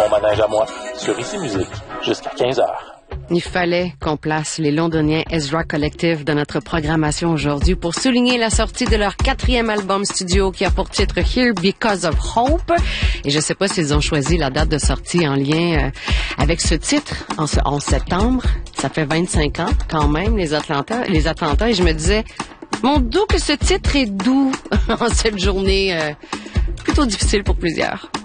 mon manège à moi, sur Ici Musique, jusqu'à 15h. Il fallait qu'on place les Londoniens Ezra Collective dans notre programmation aujourd'hui pour souligner la sortie de leur 4e album studio qui a pour titre Here Because of Hope. Et je sais pas s'ils ont choisi la date de sortie en lien avec ce titre en ce 11 septembre. Ça fait 25 ans quand même, les attentats. Et je me disais, mon doux que ce titre est doux en cette journée plutôt difficile pour plusieurs.